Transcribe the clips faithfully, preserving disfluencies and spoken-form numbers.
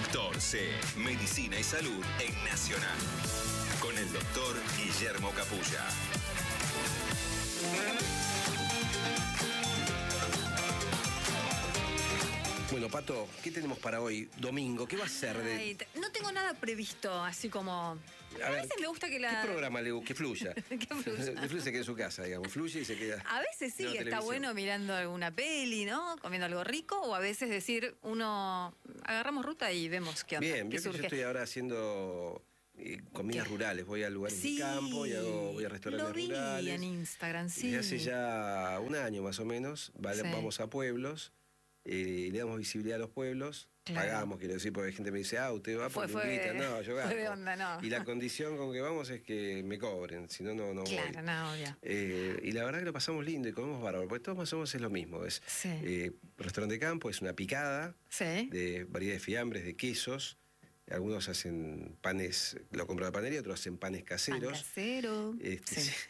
Doctor C, Medicina y Salud en Nacional. Con el doctor Guillermo Capulla. Bueno, Pato, ¿qué tenemos para hoy, domingo? ¿Qué va a ser? De... Ay, no tengo nada previsto, así como... A, a ver, veces me gusta que la... ¿Qué programa le que fluya? que fluya. Que fluya, se queda en su casa, digamos. Fluye y se queda... A veces sí, está televisión. bueno mirando alguna peli, ¿no? Comiendo algo rico, o a veces decir, uno... Agarramos ruta y vemos qué onda. Bien, qué yo, surge. yo estoy ahora haciendo... Eh, comidas ¿Qué? rurales, voy a lugares Sí, de campo y hago, voy a restaurantes lo vi rurales. en Instagram, sí. Desde hace ya un año más o menos, vale, Sí. vamos a pueblos, eh, le damos visibilidad a los pueblos, Claro. pagamos, quiero decir, porque hay gente que me dice, ah, usted va Fue- porque fue- invita, no, yo gasto. fue de onda, no. Y la condición con que vamos es que me cobren, si no, no, no Claro, voy. no, obvio. Eh, y la verdad que lo pasamos lindo y comemos bárbaro, porque todos más o menos es lo mismo. Es Sí. eh, restaurante de campo, es una picada Sí. de variedad de fiambres, de quesos. Algunos hacen panes, lo compran en la panadería, otros hacen panes Pan caseros. casero. Este, Sí.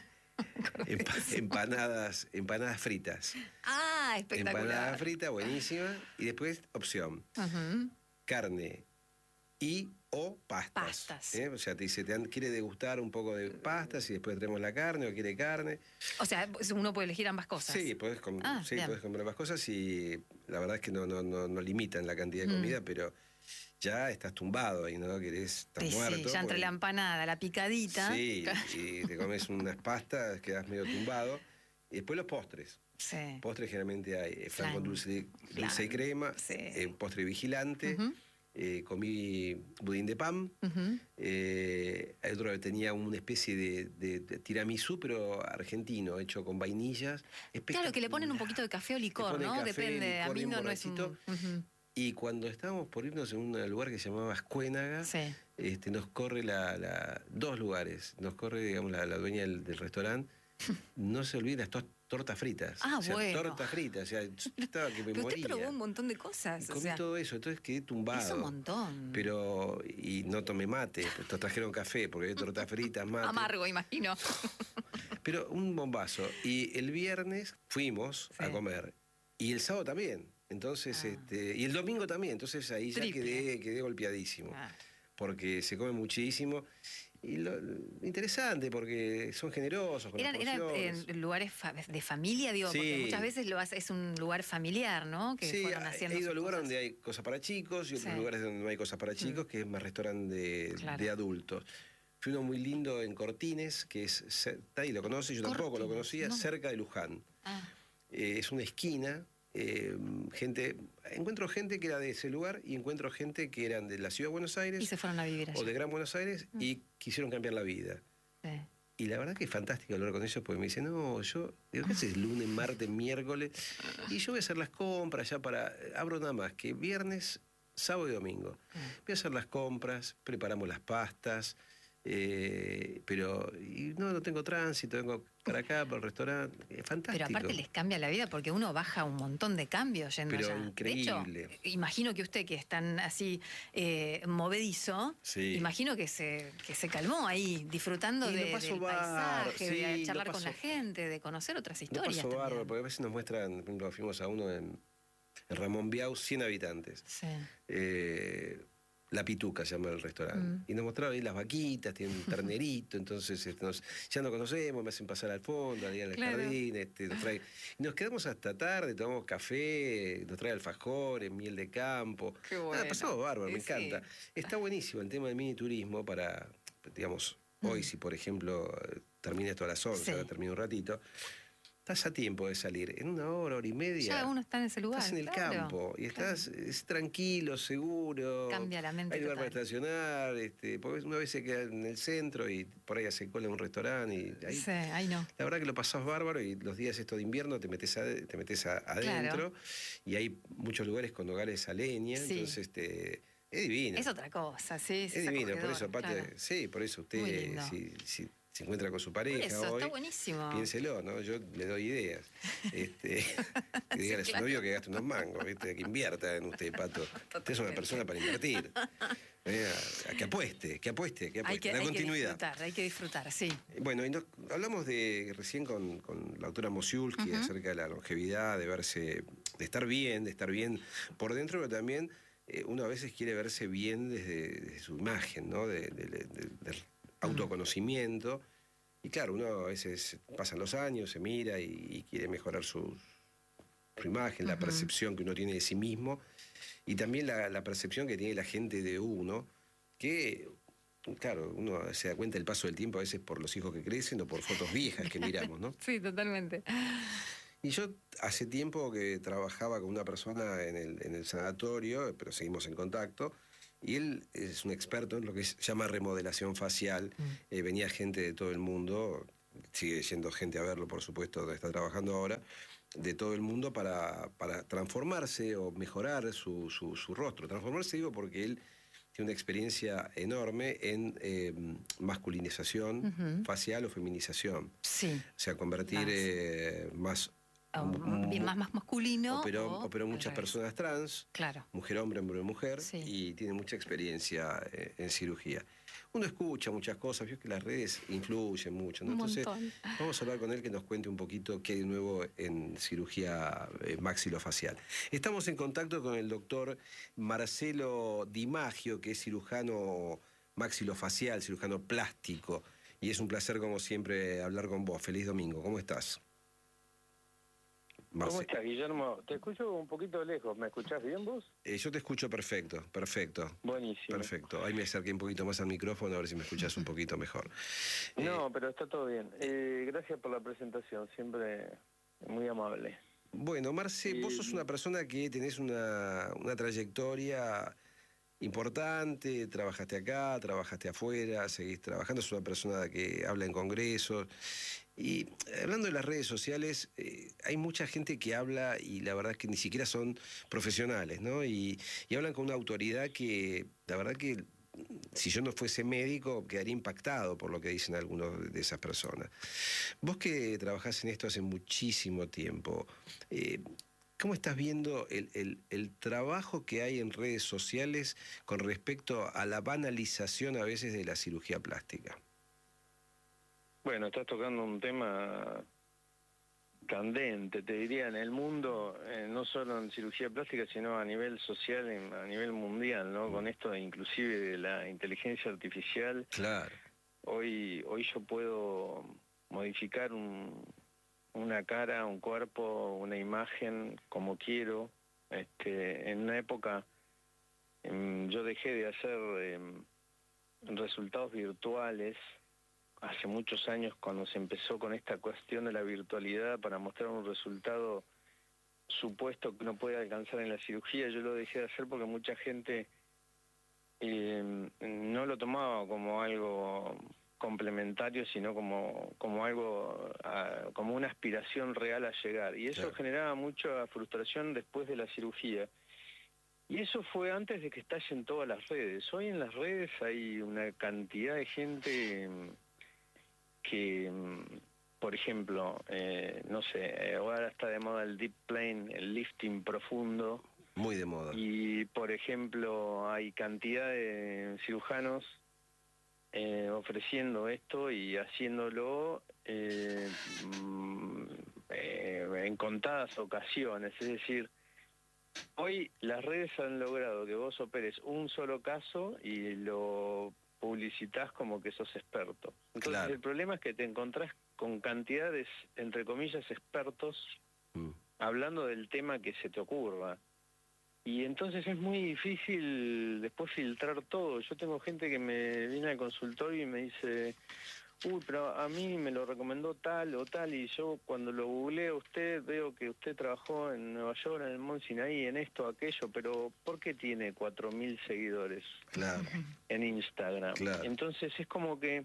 Empa- empanadas, empanadas fritas. Ah, espectacular. Empanada frita, buenísima. Y después, opción, Ujú. carne y o pastas. Pastas. ¿eh? O sea, te dice, te dan- quiere degustar un poco de pastas y después tenemos la carne o quiere carne. O sea, uno puede elegir ambas cosas. Sí, podés, com- Ah, sí, bien. podés comer ambas cosas y la verdad es que no, no, no, no limitan la cantidad de Mm. comida, pero ya estás tumbado ahí, ¿no? Querés, estás Sí, sí, muerto. ya entre porque- la empanada, la picadita. Sí, y te comes unas pastas, quedas medio tumbado. Y después los postres. Sí. Postres generalmente hay eh, flan Flan. con dulce, dulce Flan. y crema, Sí. eh, postre vigilante, Ujú. eh, comí budín de pan, Ujú. eh, hay otro que tenía una especie de, de- de tiramisú, pero argentino, hecho con vainillas. Claro, que le ponen un poquito de café o licor, Le ponen ¿no? café, Depende. A licor mí y un no, no es un... borrachito. Ujú. Y cuando estábamos por irnos en un lugar que se llamaba Ascuénaga, Sí. este, nos corre la, la- dos lugares, nos corre, digamos, la, la dueña del, del restaurante, no se olviden las to- tortas fritas. Ah, o sea, bueno. tortas fritas, o sea, yo estaba que me Pero usted moría. probó un montón de cosas. Comí o sea, todo eso, entonces quedé tumbado. es un montón. Pero, y no tomé mate, pues nos trajeron café, porque había tortas fritas, mate. Amargo, imagino. Pero un bombazo. Y el viernes fuimos Sí. a comer. Y el sábado también. Entonces, Ah. este, y el domingo también. Entonces ahí ya Triple. quedé, quedé golpeadísimo. Ah. Porque se come muchísimo. Y lo, interesante, porque son generosos con Eran, las eran porciones. en lugares fa- de familia, digo, Sí. porque muchas veces lo hace, es un lugar familiar, ¿no? Que Sí, fueron he haciendo ido a sus lugares cosas. donde hay cosas para chicos y otros Sí. lugares donde no hay cosas para chicos, Mm. que es más restaurante de, Claro. de adultos. Fui uno muy lindo en Cortines, que es, cer- está ahí, lo conoce, yo tampoco lo Cortines, conocía, no. cerca de Luján. Ah, Eh, es una esquina, eh, gente, encuentro gente que era de ese lugar y encuentro gente que eran de la ciudad de Buenos Aires y se fueron a vivir allá. o de Gran Buenos Aires Mm. y quisieron cambiar la vida. Sí. Y la verdad que es fantástico hablar con ellos porque me dicen, no, yo, digo, ¿qué haces lunes, martes, miércoles? Y yo voy a hacer las compras ya para, abro nada más que viernes, sábado y domingo. Voy a hacer las compras, preparamos las pastas, eh, pero y no, no tengo tránsito, vengo para acá, para el restaurante, es fantástico. Pero aparte les cambia la vida porque uno baja un montón de cambios yendo Pero allá. increíble. De hecho, imagino que usted que es tan así eh, movedizo, Sí. imagino que se, que se calmó ahí, disfrutando Y lo de, paso del bárbaro, paisaje, sí, de lo charlar con paso- la gente, de conocer otras No historias pasó también. bárbaro, porque a veces nos muestran, por ejemplo, fuimos a uno en, en Ramón Biau, cien habitantes. Sí. Eh, La Pituca se llama el restaurante. Mm. Y nos mostraron ahí las vaquitas, tienen un ternerito, entonces este, nos- ya nos conocemos, me hacen pasar al fondo, ahí en el Claro. jardín, este, nos traen- y nos quedamos hasta tarde, tomamos café, nos trae alfajores, miel de campo. Qué bueno. Ah, pasamos bárbaro, me Sí, sí. encanta. Está buenísimo el tema del mini turismo para, digamos, hoy Mm. si por ejemplo termina esto a las once, Sí. ahora termina un ratito, estás a tiempo de salir, en una hora, hora y media. Ya uno está en ese lugar. Estás en el claro, campo y claro. estás es tranquilo, seguro. Cambia la mente Hay lugar para total. estacionar, este, porque una vez se queda en el centro y por ahí hace cola en un restaurante. Y ahí, Sí, ahí no. la verdad que lo pasás bárbaro y los días estos de invierno te metes, ade- te metes a- adentro y hay muchos lugares con hogares a leña, Sí. entonces este, es divino. Es otra cosa, sí. sí, es divino, por eso, acogedor, aparte, claro. sí, por eso Muy usted, lindo. si, si se encuentra con su Por pareja eso, hoy, está buenísimo. piénselo, ¿no? Yo le doy ideas. Este, que dígale a su claro. novio que gaste unos mangos, ¿viste? Que invierta en usted, Pato. Usted es una Totalmente. persona para invertir. Eh, a, a que apueste, que apueste, que apueste. Hay que, la hay que continuidad. disfrutar, hay que disfrutar, sí. Bueno, y nos, hablamos de recién con, con la doctora Mosiulski Ujú. acerca de la longevidad, de verse, de estar bien, de estar bien por dentro, pero también eh, uno a veces quiere verse bien desde, desde su imagen, ¿no? De, de- de- de- del autoconocimiento. Y claro, uno a veces pasan los años, se mira y, y quiere mejorar su, su imagen, la Ujú. percepción que uno tiene de sí mismo y también la, la percepción que tiene la gente de uno, que, claro, uno se da cuenta del paso del tiempo a veces por los hijos que crecen o por fotos viejas que miramos, ¿no? Sí, totalmente. Y yo hace tiempo que trabajaba con una persona en el, en el sanatorio, pero seguimos en contacto, y él es un experto en lo que se llama remodelación facial. Mm. Eh, venía gente de todo el mundo, sigue yendo gente a verlo, por supuesto, donde está trabajando ahora, de todo el mundo para, para transformarse o mejorar su, su, su rostro. Transformarse, digo, porque él tiene una experiencia enorme en eh, masculinización Ujú. facial o feminización. Sí. O sea, convertir Las- eh, más... o mu- mu- bien más, más masculino. Operó, o operó al muchas revés. personas trans, Claro. mujer-hombre, hombre-mujer, Sí. y tiene mucha experiencia eh, en cirugía. Uno escucha muchas cosas, vio que las redes influyen mucho, ¿no? Un Entonces, montón. vamos a hablar con él que nos cuente un poquito qué hay de nuevo en cirugía eh, maxilofacial. Estamos en contacto con el doctor Marcelo Di Maggio, que es cirujano maxilofacial, cirujano plástico, y es un placer, como siempre, hablar con vos. Feliz domingo, ¿cómo estás? ¿Cómo Marce- estás, Guillermo? Te escucho un poquito lejos. ¿Me escuchás bien vos? Eh, yo te escucho perfecto, perfecto. Buenísimo. Perfecto. Ahí me acerqué un poquito más al micrófono a ver si me escuchas un poquito mejor. Eh, No, pero está todo bien. Eh, gracias por la presentación, siempre muy amable. bueno, Marce, vos sos una persona que tenés una, una trayectoria importante, trabajaste acá, trabajaste afuera, seguís trabajando, sos una persona que habla en congresos. Y hablando de las redes sociales, eh, hay mucha gente que habla y la verdad es que ni siquiera son profesionales, ¿no? Y, y hablan con una autoridad que, la verdad que si yo no fuese médico, quedaría impactado por lo que dicen algunos de esas personas. Vos que trabajás en esto hace muchísimo tiempo, eh, ¿cómo estás viendo el, el- el trabajo que hay en redes sociales con respecto a la banalización a veces de la cirugía plástica? Bueno, estás tocando un tema candente, te diría, en el mundo, eh, no solo en cirugía plástica, sino a nivel social, en- a nivel mundial, ¿no? Con esto inclusive de la inteligencia artificial. Claro. Hoy, hoy yo puedo modificar un, una cara, un cuerpo, una imagen como quiero. Este, en una época em, yo dejé de hacer em, resultados virtuales hace muchos años cuando se empezó con esta cuestión de la virtualidad para mostrar un resultado supuesto que uno puede alcanzar en la cirugía. Yo lo dejé de hacer porque mucha gente eh, no lo tomaba como algo complementario, sino como, como algo, ah, como una aspiración real a llegar. Y eso Claro. generaba mucha frustración después de la cirugía. Y eso fue antes de que estallen todas las redes. Hoy en las redes hay una cantidad de gente mm, que, mm, por ejemplo, eh, no sé, ahora está de moda el deep plane, el lifting profundo. Muy de moda. Y, por ejemplo, hay cantidad de cirujanos eh, ofreciendo esto y haciéndolo eh, mm, eh, en contadas ocasiones. Es decir, hoy las redes han logrado que vos operes un solo caso y lo publicitas como que sos experto. Entonces Claro. el problema es que te encontrás con cantidades, entre comillas, expertos Mm. hablando del tema que se te ocurra. Y entonces es muy difícil después filtrar todo. Yo tengo gente que me viene al consultorio y me dice, uy, pero a mí me lo recomendó tal o tal, y yo cuando lo googleé a usted veo que usted trabajó en Nueva York, en el Mont Sinaí, en esto, aquello, pero ¿por qué tiene cuatro mil seguidores Claro. en Instagram? Claro. Entonces es como que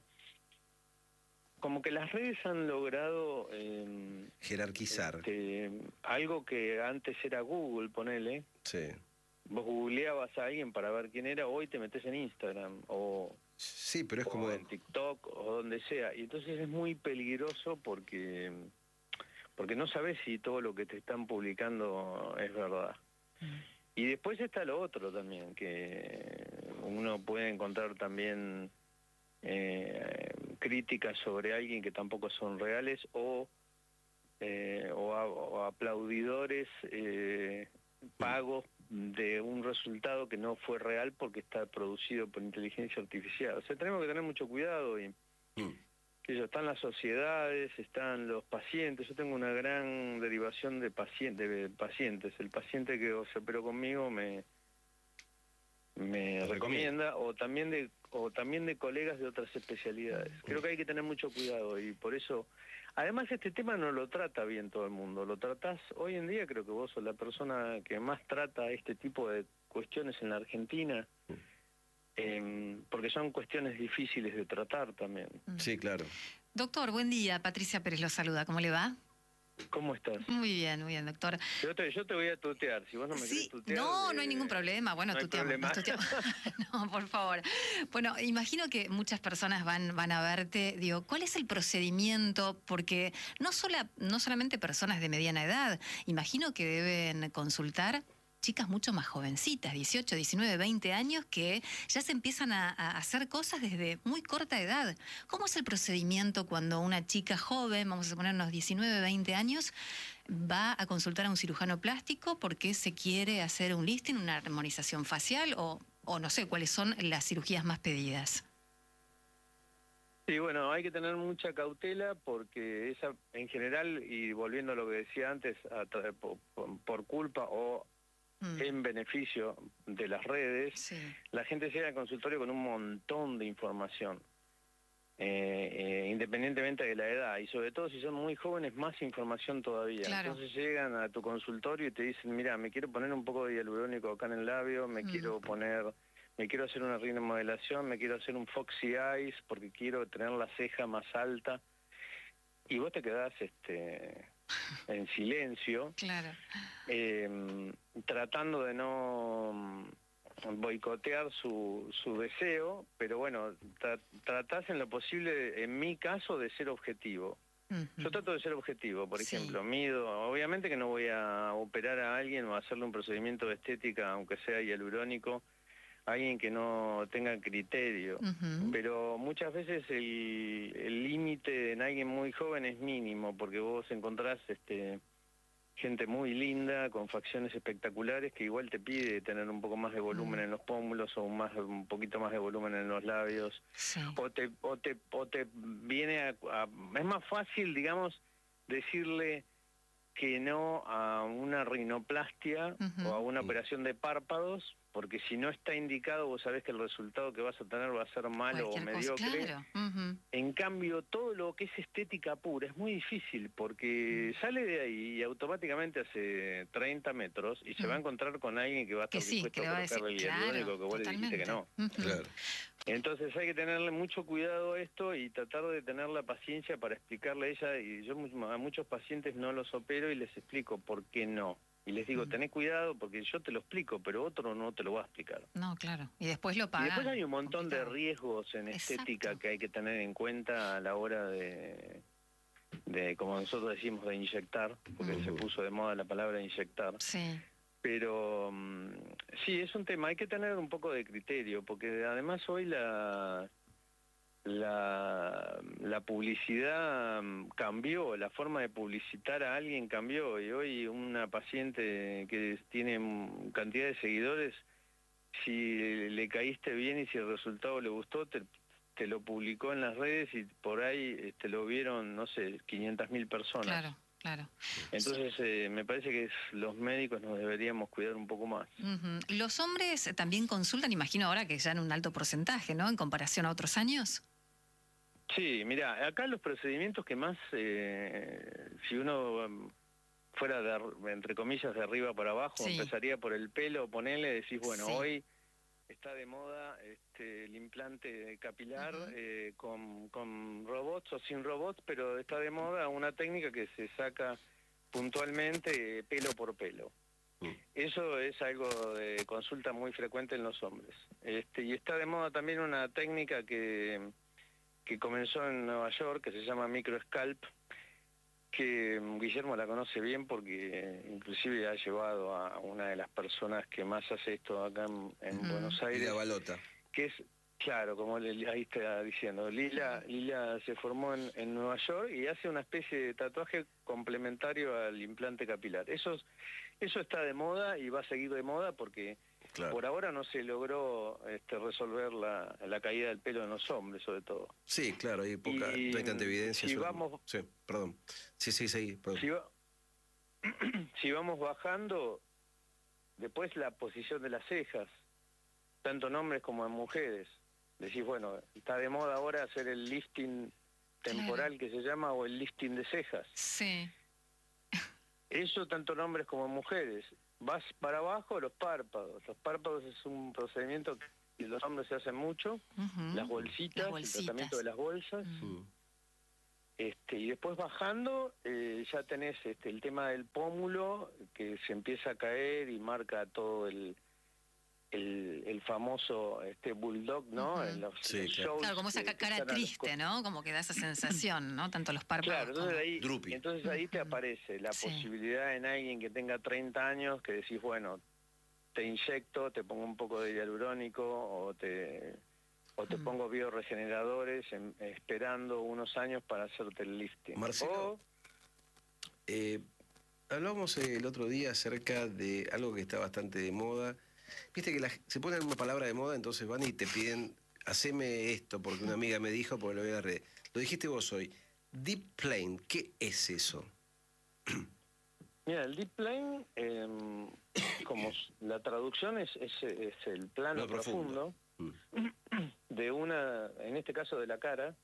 como que las redes han logrado eh, Jerarquizar. este, algo que antes era Google, ponele. Sí. Vos googleabas a alguien para ver quién era, hoy te metes en Instagram o, Sí, pero es o como... en TikTok o donde sea. Y entonces es muy peligroso porque porque no sabes si todo lo que te están publicando es verdad. Y después está lo otro también, que uno puede encontrar también eh, críticas sobre alguien que tampoco son reales o, eh, o, a- o aplaudidores eh, pagos de un resultado que no fue real porque está producido por inteligencia artificial. O sea, tenemos que tener mucho cuidado y Mm. que yo, están las sociedades, están los pacientes. Yo tengo una gran derivación de, paciente, de pacientes. El paciente que se operó conmigo me me Te recomienda, o también de o también de colegas de otras especialidades. Creo que hay que tener mucho cuidado y por eso, además este tema no lo trata bien todo el mundo, lo tratás, hoy en día creo que vos sos la persona que más trata este tipo de cuestiones en la Argentina, eh, porque son cuestiones difíciles de tratar también. Sí, claro. Doctor, buen día. Patricia Pérez lo saluda. ¿Cómo le va? ¿Cómo estás? Muy bien, muy bien, doctor. Yo te, yo te voy a tutear, si vos no me querés Sí, tutear... no, no hay eh, ningún problema. Bueno, no hay tuteamos, problema. nos tuteamos. No, por favor. Bueno, imagino que muchas personas van, van a verte. Digo, ¿cuál es el procedimiento? Porque no, sola, no solamente personas de mediana edad, imagino que deben consultar chicas mucho más jovencitas, dieciocho, diecinueve, veinte años, que ya se empiezan a, a hacer cosas desde muy corta edad. ¿Cómo es el procedimiento cuando una chica joven, vamos a poner unos diecinueve, veinte años, va a consultar a un cirujano plástico porque se quiere hacer un lifting, una armonización facial o, o no sé cuáles son las cirugías más pedidas? Sí, bueno, hay que tener mucha cautela porque esa, en general, y volviendo a lo que decía antes, a tra- por, por culpa o Mm, en beneficio de las redes, sí. la gente llega al consultorio con un montón de información, eh, eh, independientemente de la edad, y sobre todo si son muy jóvenes, más información todavía. Claro. Entonces llegan a tu consultorio y te dicen, mira, me quiero poner un poco de hialurónico acá en el labio, me Mm. quiero poner... Me quiero hacer una rinomodelación, me quiero hacer un Foxy Eyes porque quiero tener la ceja más alta. Y vos te quedás este, en silencio, Claro. eh, tratando de no boicotear su, su deseo, pero bueno, tra tratás en lo posible, en mi caso, de ser objetivo. Ujú. Yo trato de ser objetivo, por Sí. ejemplo, mido, obviamente que no voy a operar a alguien o a hacerle un procedimiento de estética, aunque sea hialurónico, a alguien que no tenga criterio, Ujú. pero muchas veces el el límite en alguien muy joven es mínimo, porque vos encontrás este gente muy linda, con facciones espectaculares, que igual te pide tener un poco más de volumen Mm. en los pómulos o un, más, un poquito más de volumen en los labios, Sí. o te, o te, o te viene a, a... Es más fácil, digamos, decirle que no a una rinoplastia Ujú. o a una Mm. operación de párpados, porque si no está indicado, vos sabés que el resultado que vas a tener va a ser malo o Cualquier cosa, mediocre. claro. Ujú. En cambio, todo lo que es estética pura es muy difícil, porque sale de ahí y automáticamente hace treinta metros y se va a Mm. encontrar con alguien que va a estar Que sí, dispuesto que le a va a decir, colocarle el hialurónico, claro, que vos le dijiste que no. totalmente. Ujú. Claro. Entonces hay que tenerle mucho cuidado a esto y tratar de tener la paciencia para explicarle a ella, y yo mu- a muchos pacientes no los opero y les explico por qué no. Y les digo, Mm. tené cuidado porque yo te lo explico, pero otro no te lo va a explicar. No, claro. Y después lo Y pagan. después hay un montón de Complicado. riesgos en Exacto. estética que hay que tener en cuenta a la hora de, de como nosotros decimos, de inyectar, porque Ujú. se puso de moda la palabra inyectar. Sí. Pero mm, sí, es un tema, hay que tener un poco de criterio, porque además hoy la la, la publicidad mm, cambió, la forma de publicitar a alguien cambió, y hoy una paciente que tiene mm, cantidad de seguidores, si le caíste bien y si el resultado le gustó, te, te lo publicó en las redes y por ahí este, lo vieron, no sé, quinientas mil personas. Claro, claro. Entonces eh, me parece que es, los médicos nos deberíamos cuidar un poco más. Ujú. Los hombres también consultan, imagino ahora que ya en un alto porcentaje, ¿no? En comparación a otros años. Sí, mira, acá los procedimientos que más, eh, si uno um, fuera, de, ar- entre comillas, de arriba para abajo, Sí. empezaría por el pelo, ponele, decís, bueno, Sí. hoy está de moda este, el implante capilar Ujú. eh, con, con robots o sin robots, pero está de moda una técnica que se saca puntualmente eh, pelo por pelo. Mm. Eso es algo de consulta muy frecuente en los hombres. Este, y está de moda también una técnica que, que comenzó en Nueva York, que se llama microscalp, que mm, Guillermo la conoce bien porque eh, inclusive ha llevado a una de las personas que más hace esto acá en, en Ujú. Buenos Y Aires, la balota. que es, claro, como le- ahí está diciendo, Lila, Lila se formó en, en Nueva York y hace una especie de tatuaje complementario al implante capilar. Esos, Eso está de moda y va a seguir de moda porque Claro. por ahora no se logró este, resolver la, la caída del pelo en los hombres, sobre todo. Sí, claro, hay poca, Y, no hay tanta evidencia. si sobre- vamos- Sí, perdón. Sí, sí, sí, perdón. Si, va- si vamos bajando, después la posición de las cejas, tanto en hombres como en mujeres. Decís, bueno, está de moda ahora hacer el lifting temporal que se llama o el lifting de cejas. Sí. Eso tanto en hombres como en mujeres. Vas para abajo, los párpados. Los párpados es un procedimiento que los hombres se hacen mucho. Ujú. Las bolsitas, Las bolsitas. el tratamiento de las bolsas. Mm. Mm. Este, y después bajando, eh, ya tenés este, el tema del pómulo, que se empieza a caer y marca todo el, el, el famoso este bulldog, ¿no? Ujú. En los, Sí, los claro. shows Claro, como esa que- ca- que cara están a los triste, ¿no? Como que da esa sensación, ¿no? Tanto los párpados Claro, entonces como... ahí, Droopy. entonces ahí te Ujú. aparece la Sí. posibilidad en alguien que tenga treinta años que decís, bueno, te inyecto, te pongo un poco de hialurónico o te o te Mm. pongo bioregeneradores en- esperando unos años para hacerte el lifting. Marcelo, O- Eh, hablábamos el otro día acerca de algo que está bastante de moda. Viste que la- se pone una palabra de moda, entonces van y te piden, haceme esto, porque una amiga me dijo, porque lo vi en la red. Lo dijiste vos hoy. Deep Plane, ¿qué es eso? Mira, el deep plane, em, como s- la traducción es, es, es el plano Lo profundo. profundo, Mm. de una, en este caso de la cara.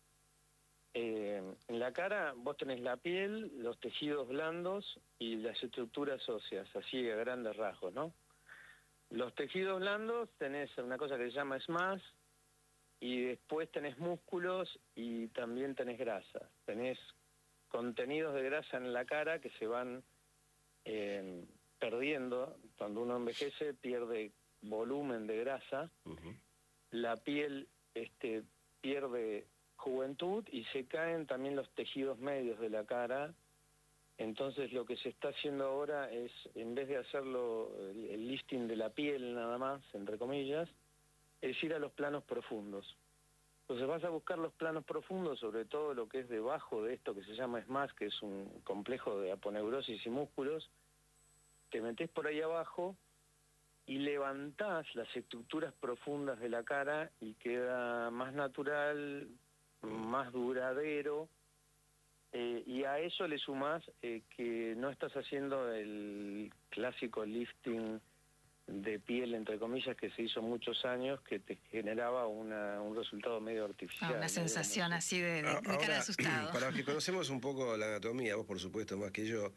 Eh, en la cara vos tenés la piel, los tejidos blandos y las estructuras óseas, así a grandes rasgos, ¿no? Los tejidos blandos tenés una cosa que se llama S M A S y después tenés músculos y también tenés grasa. Tenés contenidos de grasa en la cara que se van eh, perdiendo. Cuando uno envejece pierde volumen de grasa, Ujú. la piel este, pierde juventud y se caen también los tejidos medios de la cara. Entonces lo que se está haciendo ahora es, en vez de hacerlo el, el lifting de la piel nada más, entre comillas, es ir a los planos profundos. Entonces vas a buscar los planos profundos, sobre todo lo que es debajo de esto que se llama S M A S, que es un complejo de aponeurosis y músculos. Te metés por ahí abajo y levantás las estructuras profundas de la cara y queda más natural, más duradero, eh, y a eso le sumás eh, que no estás haciendo el clásico lifting de piel, entre comillas, que se hizo muchos años, que te generaba una, un resultado medio artificial. Ah, una medio sensación como así de, de, de A- cara de Ahora, asustado. para los que conocemos un poco la anatomía, vos por supuesto más que yo,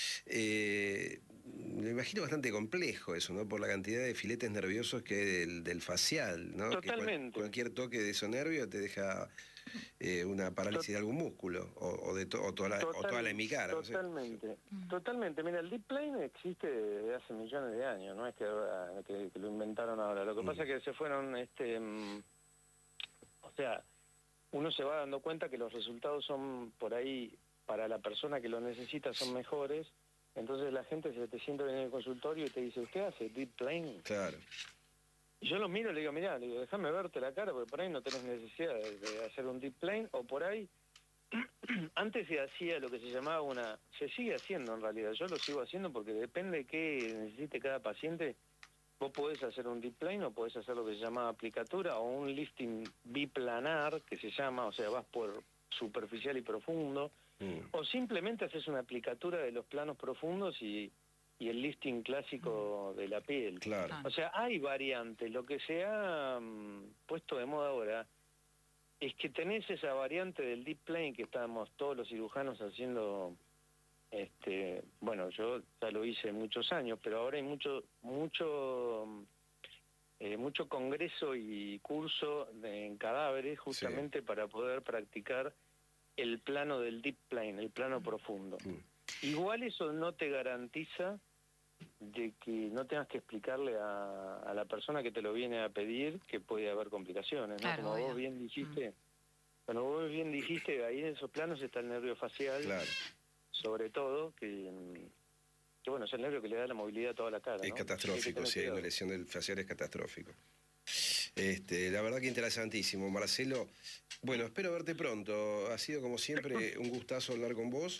eh, me imagino bastante complejo eso, ¿no? Por la cantidad de filetes nerviosos que hay del, del facial, ¿no? Que cual- Totalmente. cualquier toque de esos nervios te deja eh, una parálisis Tot- de algún músculo, o, o de to- o toda la, o Total- toda la hemicara, no sé. Totalmente, Mm. totalmente. Mira, el deep plane existe desde hace millones de años, no es que, ahora- que, que lo inventaron ahora. Lo que Mm. pasa es que se fueron, este, mm, o sea, uno se va dando cuenta que los resultados son por ahí, para la persona que lo necesita, son mejores. Entonces la gente se te sienta en el consultorio y te dice, ¿usted hace deep plane? Claro. Y yo lo miro y le digo, mirá, le digo, déjame verte la cara, porque por ahí no tenés necesidad de, de hacer un deep plane, o por ahí, antes se hacía lo que se llamaba una, se sigue haciendo en realidad, yo lo sigo haciendo porque depende de qué necesite cada paciente, vos podés hacer un deep plane o podés hacer lo que se llama aplicatura o un lifting biplanar, que se llama, o sea, vas por superficial y profundo, Mm. o simplemente haces una aplicatura de los planos profundos y, y el lifting clásico de la piel. Claro. Ah. O sea, hay variantes. Lo que se ha mm, puesto de moda ahora es que tenés esa variante del deep plane que estamos todos los cirujanos haciendo. Este, bueno, yo ya lo hice muchos años, pero ahora hay mucho, mucho, mm, eh, mucho congreso y curso de- en cadáveres justamente para poder practicar el plano del deep plane, el plano profundo. Mm. Igual eso no te garantiza de que no tengas que explicarle a, a la persona que te lo viene a pedir que puede haber complicaciones, ¿no? Claro, Como obvio. vos bien dijiste, como vos bien dijiste, ahí en esos planos está el nervio facial, Claro. sobre todo, que, mm, que bueno, es el nervio que le da la movilidad a toda la cara, Es ¿no? catastrófico, Hay que tener sí, una cuidado. lesión del facial es catastrófico. Este, la verdad que interesantísimo, Marcelo. Bueno, espero verte pronto. Ha sido como siempre un gustazo hablar con vos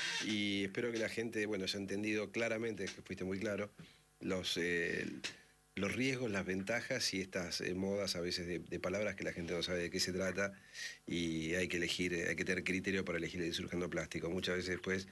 y espero que la gente, bueno, haya entendido claramente, que fuiste muy claro, los, eh, los riesgos, las ventajas y estas eh, modas a veces de, de palabras que la gente no sabe de qué se trata y hay que elegir, hay que tener criterio para elegir el cirujano plástico. Muchas veces después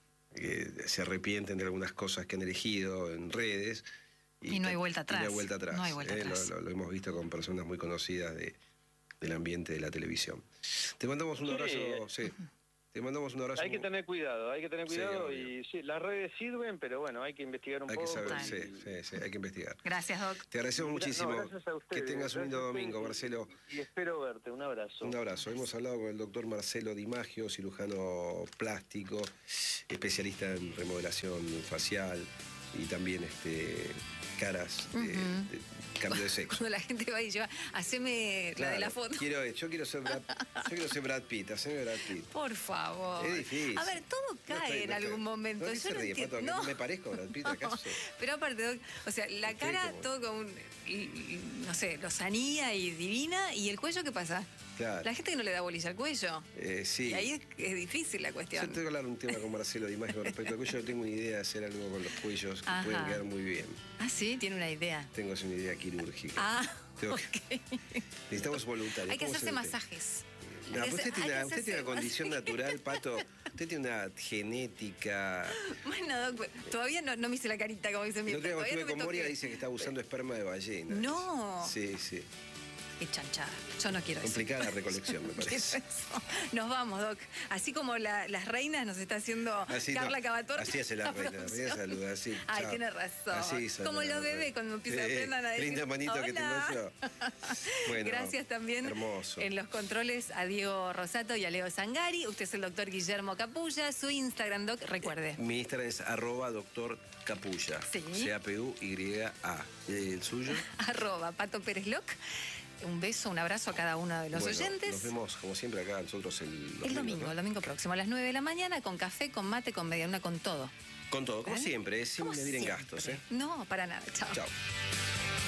eh, se arrepienten de algunas cosas que han elegido en redes. Y, y no hay vuelta atrás. No hay vuelta atrás. No hay vuelta eh, atrás. Lo, lo, lo hemos visto con personas muy conocidas de, del ambiente de la televisión. Te mandamos un Sí. abrazo. Sí. Te mandamos un abrazo. Hay que tener cuidado, hay que tener Sí, cuidado obvio. y sí, las redes sirven, pero bueno, hay que investigar un Hay que poco. saber, Total. sí, y- sí, sí, hay que investigar. Gracias, Doc. Te agradecemos Gra- muchísimo. no, gracias a Que ustedes, tengas un lindo gracias a ustedes domingo, y- Marcelo. Y espero verte, un abrazo. Un abrazo. Hemos hablado con el doctor Marcelo Di Maggio, cirujano plástico, especialista en remodelación facial y también este, caras, de, Ujú. de cambio de sexo. Cuando la gente va y lleva, haceme la de la Claro, foto. Quiero, yo quiero ser Brad, yo quiero ser Brad Pitt, haceme Brad Pitt. Por favor. Es difícil. A ver, todo No cae estoy- en no estoy- algún momento. ¿No qué Yo se no ríe, entiendo. Pato? No. ¿Me parezco a Brad Pitt acaso? Pero aparte, Doc, o sea, la ¿Qué? cara ¿Cómo? todo con, y- y, no sé, lozanía y divina, y el cuello, ¿qué pasa? Claro. La gente que no le da bolilla al cuello. Eh, sí. Y ahí es, es difícil la Yo cuestión. tengo que hablar un tema con Marcelo Di Maggio con respecto al cuello. Yo tengo una idea de hacer algo con los cuellos que Ajá. pueden quedar muy bien. Ah, sí, tiene una idea. Tengo así una idea quirúrgica. Ah, Tengo ok. que- Necesitamos voluntarios. Hay que ¿Cómo hacerse se mete? masajes. No, Hay que usted hacer- tiene, hay una, que usted tiene una hacerse condición natural, Pato. Usted tiene una genética. Bueno, Doc, todavía no, no me hice la carita como dice mi El otro día cuando todavía estuve no me con Moria toqué. dice que está usando esperma de ballena. No. Sí, sí. Qué chanchada. Yo no quiero eso. Complicada la recolección, me ¿Qué es parece. eso? Nos vamos, Doc. Así como la- las reinas nos está haciendo Así, Carla no, Cavator. así hace la reina, la reina producción. saluda, así. Ay, chao. tiene razón. Así saluda Como la los bebés reina. cuando empiezan, Sí, aprendan a decir. linda manito que tengo "Hola". yo. Bueno, Gracias también hermoso. en los controles a Diego Rosato y a Leo Zangari. Usted es el doctor Guillermo Capulla. Su Instagram, Doc, recuerde. Mi Instagram es arroba doctor Capulla. Sí. C A P U Y A. ¿El suyo? Arroba Pato Pérez Loc. Un beso, un abrazo a cada uno de los Bueno, oyentes. Nos vemos, como siempre, acá nosotros el, El domingo, ¿no? el domingo próximo, a las nueve de la mañana, con café, con mate, con medialuna, con todo. Con todo, como ¿Eh? siempre, sin Como medir en siempre. gastos. ¿eh? No, para nada. Chao. Chao.